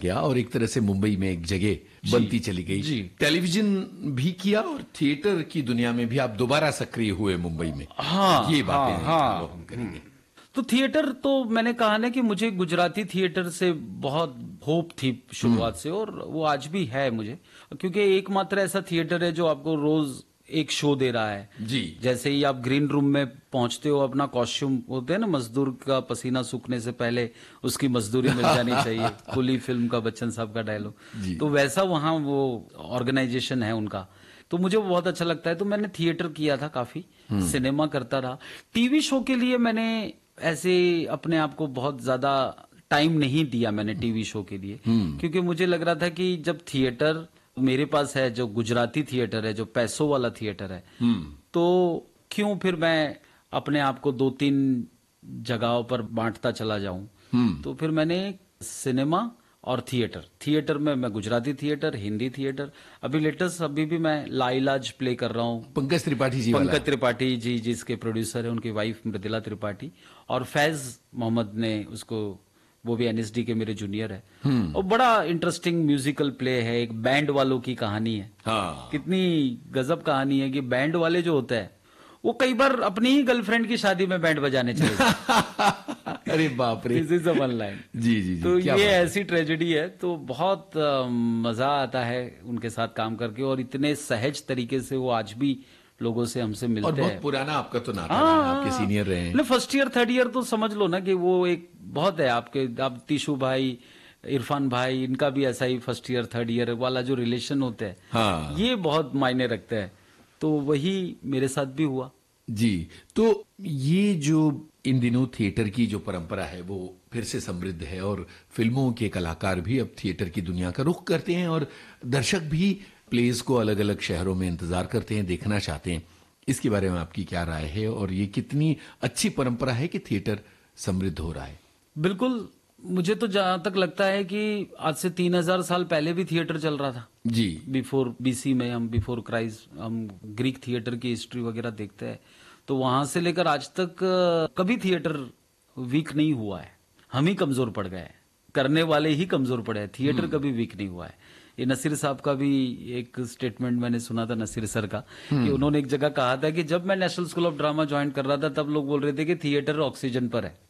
गया और एक तरह से मुंबई में एक जगह बनती चली गई। जी। टेलीविजन भी किया और थिएटर की दुनिया में भी आप दोबारा सक्रिय हुए मुंबई में। हाँ, ये बातें हाँ। हम करेंगे। तो थिएटर तो मैंने कहा ना कि मुझे गुजराती थिएटर से बहुत होप थी शुरुआत से, और वो आज भी है मुझे, क्योंकि एकमात्र ऐसा थिएटर है जो आपको रोज एक शो दे रहा है। जी। जैसे ही आप ग्रीन रूम में पहुंचते हो, अपना कॉस्ट्यूम होते हैं ना, मजदूर का पसीना सूखने से पहले उसकी मजदूरी मिल जानी चाहिए, कुली फिल्म का बच्चन साहब का जी। डायलॉग, तो वैसा वहां वो ऑर्गेनाइजेशन है उनका। तो मुझे वो बहुत अच्छा लगता है। तो मैंने थिएटर किया था, काफी सिनेमा करता रहा। टीवी शो के लिए मैंने ऐसे अपने आप को बहुत ज्यादा टाइम नहीं दिया मैंने टीवी शो के लिए, क्योंकि मुझे लग रहा था कि जब थिएटर मेरे पास है, जो गुजराती थिएटर है, जो पैसों वाला थिएटर है, तो क्यों फिर मैं अपने आप को 2-3 जगहों पर बांटता चला जाऊं। तो फिर मैंने सिनेमा और थिएटर में मैं गुजराती थिएटर, हिंदी थिएटर, अभी लेटेस्ट अभी भी मैं लाइलाज प्ले कर रहा हूं। पंकज त्रिपाठी जी वाला। पंकज त्रिपाठी जी जिसके प्रोड्यूसर है, उनकी वाइफ मृदुला त्रिपाठी, और फैज मोहम्मद ने उसको, वो भी एनएसडी के मेरे जूनियर है। और बड़ा इंटरेस्टिंग म्यूजिकल प्ले है, एक बैंड वालों की कहानी है। हाँ। कितनी गजब कहानी है कि बैंड वाले जो होते हैं वो कई बार अपनी ही गर्लफ्रेंड की शादी में बैंड बजाने चले जाते। अरे बाप रे। This is one line. जी जी जी। तो क्या ये बात है। ऐसी ट्रेजेडी है, तो बहुत मजा आता है उनके साथ काम करके, और इतने सहज तरीके से वो आज भी लोगों से हमसे और मिलते बहुत हैं। पुराना आपका तो नाता रहा है, आपके सीनियर रहे हैं। फर्स्ट ईयर थर्ड ईयर तो समझ लो ना कि वो एक बहुत है आपके, आप तीशु भाई, इरफान भाई, इनका भी ऐसा ही फर्स्ट ईयर थर्ड ईयर वाला जो रिलेशन होता है, हाँ। ये बहुत मायने रखता है। तो वही मेरे साथ भी हुआ। जी। तो ये जो इन दिनों थिएटर की जो परंपरा है वो फिर से समृद्ध है, और फिल्मों के कलाकार भी अब थिएटर की दुनिया का रुख करते हैं, और दर्शक भी प्लेस को अलग अलग शहरों में इंतजार करते हैं, देखना चाहते हैं। इसके बारे में आपकी क्या राय है, और ये कितनी अच्छी परंपरा है कि थिएटर समृद्ध हो रहा है? बिल्कुल, मुझे तो जहां तक लगता है कि आज से 3000 साल पहले भी थिएटर चल रहा था। जी। बिफोर बीसी में, हम बिफोर क्राइस्ट, हम ग्रीक थिएटर की हिस्ट्री वगैरह देखते हैं, तो वहां से लेकर आज तक कभी थिएटर वीक नहीं हुआ है। हम ही कमजोर पड़ गए हैं, करने वाले ही कमजोर पड़े हैं, थिएटर कभी वीक नहीं हुआ है। ये नसीर साहब का भी एक स्टेटमेंट मैंने सुना था, नसीर सर का, कि उन्होंने एक जगह कहा था कि जब मैं national school of drama join कर रहा था तब लोग बोल रहे थे कि थिएटर ऑक्सीजन पर है।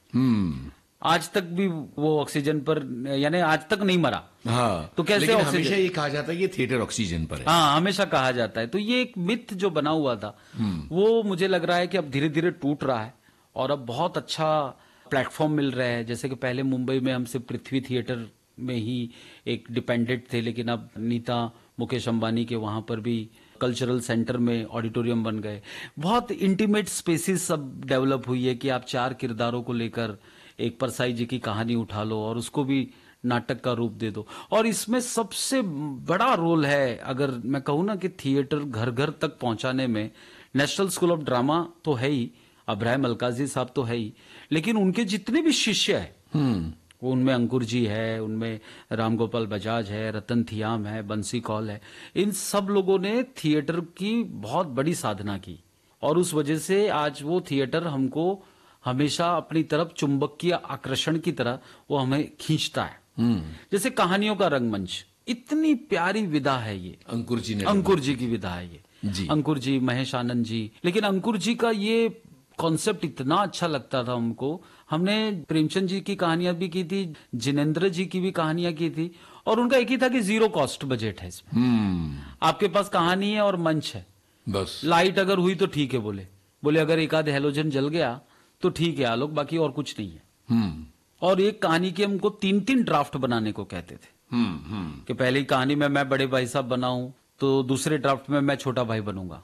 आज तक भी वो ऑक्सीजन पर, यानी आज तक नहीं मरा। हाँ। तो कैसे लेकिन ऑक्सीजन? हमेशा ये कहा जाता है कि थिएटर ऑक्सीजन पर है। हाँ, हमेशा कहा जाता है। तो ये एक मिथ जो बना हुआ था, वो मुझे लग रहा है कि अब धीरे धीरे टूट रहा है, और अब बहुत अच्छा प्लेटफॉर्म मिल रहा है। जैसे कि पहले मुंबई में हम सिर्फ पृथ्वी थिएटर में ही एक डिपेंडेंट थे, लेकिन अब नीता, मुकेश अंबानी के वहां पर भी कल्चरल सेंटर में ऑडिटोरियम बन गए। बहुत इंटीमेट स्पेसिस सब डेवलप हुई है कि आप 4 किरदारों को लेकर एक परसाई जी की कहानी उठा लो और उसको भी नाटक का रूप दे दो। और इसमें सबसे बड़ा रोल है, अगर मैं कहूँ ना, कि थिएटर घर घर तक पहुंचाने में नेशनल स्कूल ऑफ ड्रामा तो है ही, अब्राहम अलकाजी साहब तो है ही, लेकिन उनके जितने भी शिष्य हैं, वो उनमें अंकुर जी है, उनमें राम गोपाल बजाज है, रतन थियाम है, बंसी कौल है, इन सब लोगों ने थिएटर की बहुत बड़ी साधना की, और उस वजह से आज वो थिएटर हमको हमेशा अपनी तरफ चुंबकीय आकर्षण की तरह वो हमें खींचता है। जैसे कहानियों का रंगमंच, इतनी प्यारी विधा है ये, अंकुर जी ने, अंकुर जी की विधा है ये जी। अंकुर जी, महेश आनंद जी। लेकिन अंकुर जी का ये कॉन्सेप्ट इतना अच्छा लगता था हमको। हमने प्रेमचंद जी की कहानियां भी की थी, जिनेंद्र जी की भी कहानियां की थी, और उनका एक ही था कि 0 कॉस्ट बजट है इसमें। आपके पास कहानी है और मंच है, बस लाइट अगर हुई तो ठीक है, बोले अगर एक आध हेलोजन जल गया तो ठीक है आलोक, बाकी और कुछ नहीं है। और एक कहानी के हमको 3-3 ड्राफ्ट बनाने को कहते थे, कि पहली कहानी में मैं बड़े भाई साहब बनाऊं, तो दूसरे ड्राफ्ट में मैं छोटा भाई बनूंगा।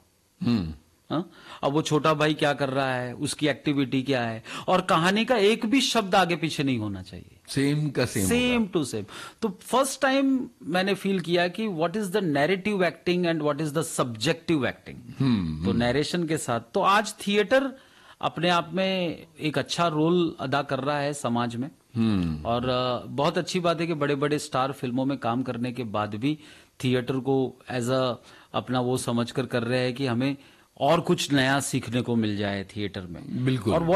हाँ? अब वो छोटा भाई क्या कर रहा है, उसकी एक्टिविटी क्या है, और कहानी का एक भी शब्द आगे पीछे नहीं होना चाहिए, सेम का सेम टू सेम। तो फर्स्ट टाइम मैंने फील किया कि what is the narrative acting and what is the subjective acting. तो नैरेशन के साथ, तो आज थिएटर अपने आप में एक अच्छा रोल अदा कर रहा है समाज में। और बहुत अच्छी बात है कि बड़े बड़े स्टार फिल्मों में काम करने के बाद भी थिएटर को एज अ अपना वो समझकर कर रहे हैं कि हमें और कुछ नया सीखने को मिल जाए थिएटर में। बिल्कुल। और